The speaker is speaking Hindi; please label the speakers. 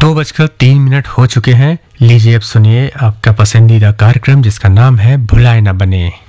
Speaker 1: 2:03 हो चुके हैं। लीजिए अब सुनिए आपका पसंदीदा कार्यक्रम जिसका नाम है भुलाए ना बने।